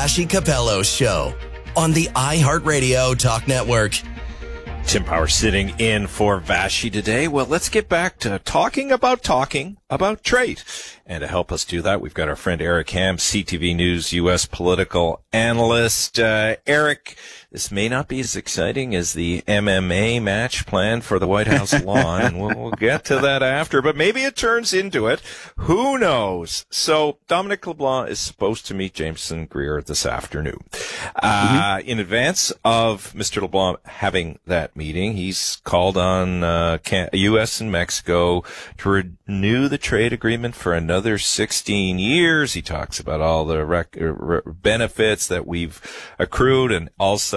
Vassy Capello Show on the iHeartRadio Talk Network. Tim Power sitting in for Vassy today. Well, let's get back to talking about trade. And to help us do that, we've got our friend Eric Ham, CTV News U.S. political analyst. Eric, this may not be as exciting as the MMA match planned for the White House lawn, and we'll get to that after, but maybe it turns into it. Who knows? So Dominic LeBlanc is supposed to meet Jameson Greer this afternoon. In advance of Mr. LeBlanc having that meeting, he's called on U.S. and Mexico to renew the trade agreement for another 16 years. He talks about all the benefits that we've accrued and also